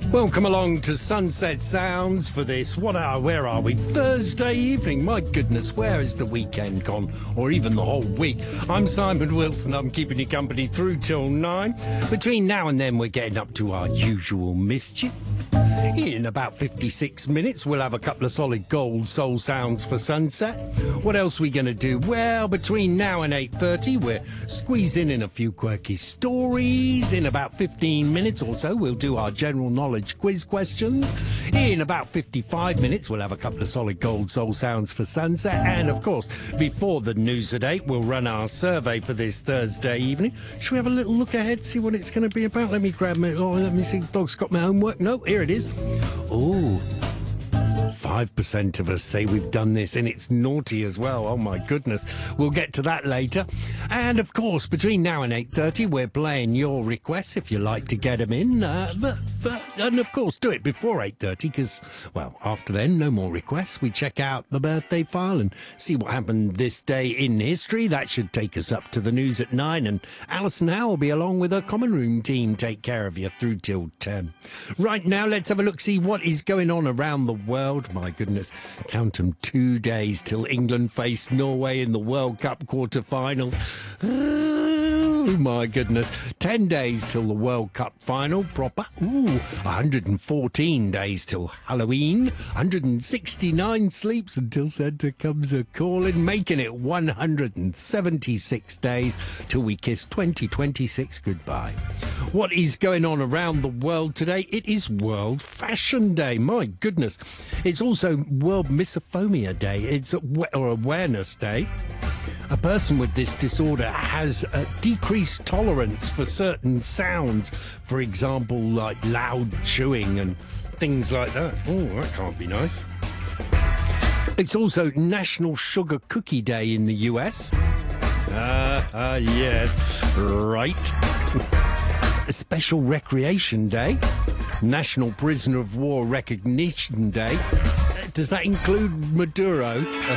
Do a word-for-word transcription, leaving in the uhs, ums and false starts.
Welcome along to Sunset Sounds for this. What are, where are we? Thursday evening. My goodness, where is the weekend gone? Or even the whole week? I'm Simon Wilson. I'm keeping you company through till nine. Between now and then, we're getting up to our usual mischief. In about fifty-six minutes, we'll have a couple of solid gold soul sounds for sunset. What else are we going to do? Well, between now and eight thirty, we're squeezing in a few quirky stories. In about fifteen minutes or so, we'll do our general knowledge quiz questions. In about fifty-five minutes, we'll have a couple of solid gold soul sounds for sunset. And, of course, before the news at eight, we'll run our survey for this Thursday evening. Should we have a little look ahead, see what it's going to be about? Let me grab my... Oh, let me see. Dog's got my homework. No, here it is. Oh, five percent of us say we've done this, and it's naughty as well. Oh, my goodness. We'll get to that later. And, of course, between now and eight thirty, we're playing your requests if you like to get them in. Uh, but, uh, and, of course, do it before eight thirty because, well, after then, no more requests. We check out the birthday file and see what happened this day in history. That should take us up to the news at nine. And Alison Howe will be along with her Common Room team. Take care of you through till ten. Right now, let's have a look, see what is going on around the world. My goodness, count them two days till England face Norway in the World Cup quarter-finals. Oh, my goodness. ten days till the World Cup final proper. Ooh, one hundred fourteen days till Halloween. one hundred sixty-nine sleeps until Santa comes a-calling, making it one hundred seventy-six days till we kiss twenty twenty-six goodbye. What is going on around the world today? It is World Fashion Day. My goodness. It's also World Misophonia Day. It's a, or Awareness Day. A person with this disorder has a decreased tolerance for certain sounds. For example, like loud chewing and things like that. Oh, that can't be nice. It's also National Sugar Cookie Day in the U S. Ah, uh, uh, yes, right. A Special Recreation Day. National Prisoner of War Recognition Day. Does that include Maduro?